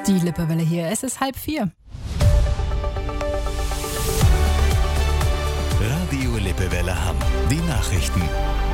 Die Lippewelle hier, es ist 3:30. Radio Lippewelle Hamm, die Nachrichten.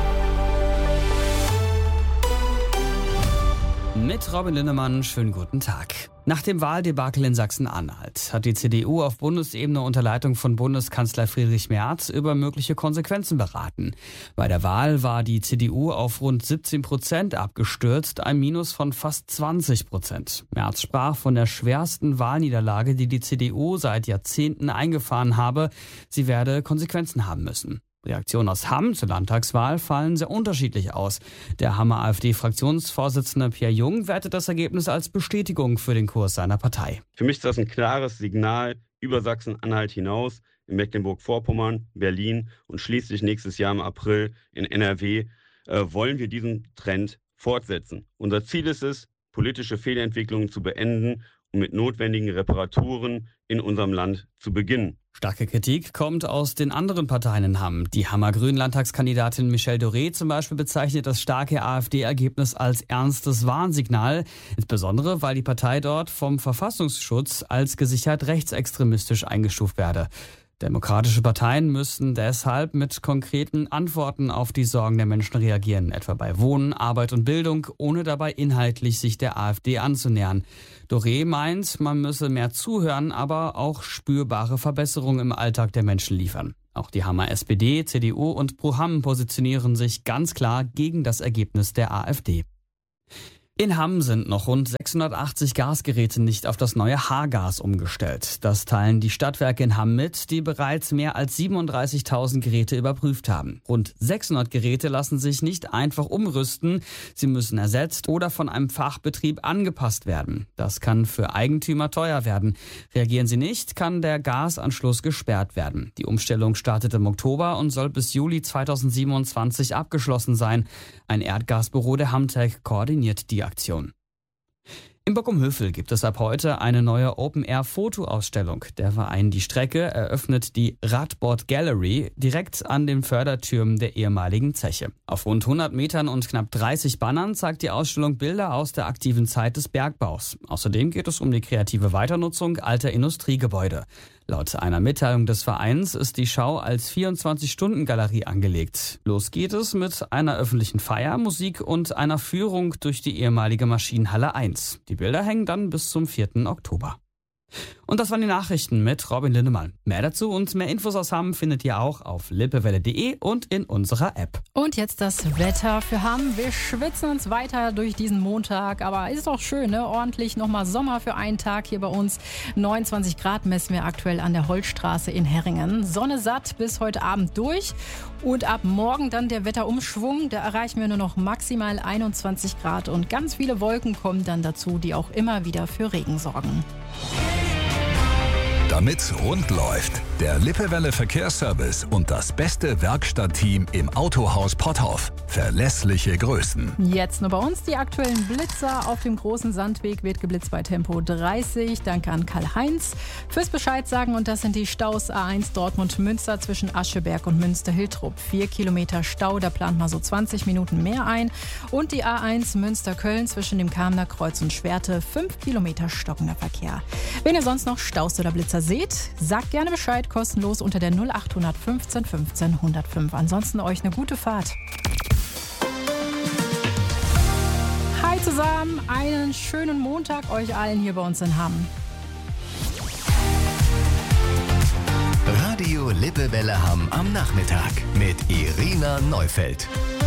Mit Robin Linnemann, schönen guten Tag. Nach dem Wahldebakel in Sachsen-Anhalt hat die CDU auf Bundesebene unter Leitung von Bundeskanzler Friedrich Merz über mögliche Konsequenzen beraten. Bei der Wahl war die CDU auf rund 17% abgestürzt, ein Minus von fast 20%. Merz sprach von der schwersten Wahlniederlage, die die CDU seit Jahrzehnten eingefahren habe. Sie werde Konsequenzen haben müssen. Reaktionen aus Hamm zur Landtagswahl fallen sehr unterschiedlich aus. Der Hammer AfD-Fraktionsvorsitzende Pierre Jung wertet das Ergebnis als Bestätigung für den Kurs seiner Partei. Für mich ist das ein klares Signal über Sachsen-Anhalt hinaus. In Mecklenburg-Vorpommern, Berlin und schließlich nächstes Jahr im April in NRW wollen wir diesen Trend fortsetzen. Unser Ziel ist es, politische Fehlentwicklungen zu beenden und mit notwendigen Reparaturen in unserem Land zu beginnen. Starke Kritik kommt aus den anderen Parteien in Hamm. Die Hammer Grünen-Landtagskandidatin Michelle Doré zum Beispiel bezeichnet das starke AfD-Ergebnis als ernstes Warnsignal. Insbesondere, weil die Partei dort vom Verfassungsschutz als gesichert rechtsextremistisch eingestuft werde. Demokratische Parteien müssten deshalb mit konkreten Antworten auf die Sorgen der Menschen reagieren, etwa bei Wohnen, Arbeit und Bildung, ohne dabei inhaltlich sich der AfD anzunähern. Doré meint, man müsse mehr zuhören, aber auch spürbare Verbesserungen im Alltag der Menschen liefern. Auch die Hammer SPD, CDU und Pro Hamm positionieren sich ganz klar gegen das Ergebnis der AfD. In Hamm sind noch rund 680 Gasgeräte nicht auf das neue H-Gas umgestellt. Das teilen die Stadtwerke in Hamm mit, die bereits mehr als 37.000 Geräte überprüft haben. Rund 600 Geräte lassen sich nicht einfach umrüsten. Sie müssen ersetzt oder von einem Fachbetrieb angepasst werden. Das kann für Eigentümer teuer werden. Reagieren sie nicht, kann der Gasanschluss gesperrt werden. Die Umstellung startet im Oktober und soll bis Juli 2027 abgeschlossen sein. Ein Erdgasbüro der Hammtech koordiniert die Aktion. In Bockum-Hövel gibt es ab heute eine neue Open-Air-Fotoausstellung. Der Verein Die Strecke eröffnet die Radboard Gallery direkt an den Fördertürmen der ehemaligen Zeche. Auf rund 100 Metern und knapp 30 Bannern zeigt die Ausstellung Bilder aus der aktiven Zeit des Bergbaus. Außerdem geht es um die kreative Weiternutzung alter Industriegebäude. Laut einer Mitteilung des Vereins ist die Schau als 24-Stunden-Galerie angelegt. Los geht es mit einer öffentlichen Feier, Musik und einer Führung durch die ehemalige Maschinenhalle 1. Die Bilder hängen dann bis zum 4. Oktober. Und das waren die Nachrichten mit Robin Linnemann. Mehr dazu und mehr Infos aus Hamm findet ihr auch auf lippewelle.de und in unserer App. Und jetzt das Wetter für Hamm. Wir schwitzen uns weiter durch diesen Montag, aber ist doch schön, ne? Ordentlich nochmal Sommer für einen Tag hier bei uns. 29 Grad messen wir aktuell an der Holzstraße in Herringen. Sonne satt bis heute Abend durch. Und ab morgen dann der Wetterumschwung. Da erreichen wir nur noch maximal 21 Grad und ganz viele Wolken kommen dann dazu, die auch immer wieder für Regen sorgen. Damit rund läuft, der Lippewelle Verkehrsservice und das beste Werkstattteam im Autohaus Potthoff. Verlässliche Größen. Jetzt nur bei uns die aktuellen Blitzer. Auf dem großen Sandweg wird geblitzt bei Tempo 30. Danke an Karl-Heinz fürs Bescheid sagen. Und das sind die Staus A1 Dortmund-Münster zwischen Ascheberg und Münster-Hiltrup. 4 Kilometer Stau, da plant man so 20 Minuten mehr ein. Und die A1 Münster-Köln zwischen dem Kamener Kreuz und Schwerte. 5 Kilometer stockender Verkehr. Wenn ihr sonst noch Staus oder Blitzer seht, sagt gerne Bescheid, kostenlos unter der 0800 15 15 105. Ansonsten euch eine gute Fahrt. Hi zusammen, einen schönen Montag euch allen hier bei uns in Hamm. Radio Lippewelle Hamm am Nachmittag mit Irina Neufeld.